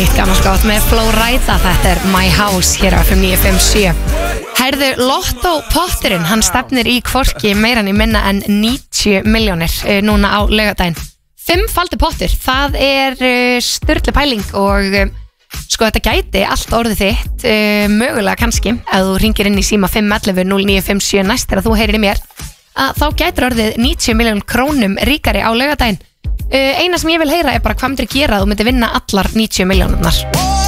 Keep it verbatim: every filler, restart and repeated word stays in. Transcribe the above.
eitt gammalskátt með Flowrida. Þetta er My House hér á F M níu fimm sjö. Herðu, Lotto potturinn, hann stefnir í hvorki meira en í minna en níutíu milljónir uh, núna á laugardaginn. Fimmfaldur pottur, það er uh, sturlu pæling og uh, sko þetta gæti allt orðið þitt, uh, mögulega kannski, ef þú ringir inn í síma fimm ellefu núll níu fimm sjö næst þegar þú heyrir í mér, að þá gætur orðið níutíu milljón krónum ríkari á laugardaginn. Uh, eina sem ég vil heyra er bara hvað myndir gera að þú myndir vinna allar níutíu milljónurnar.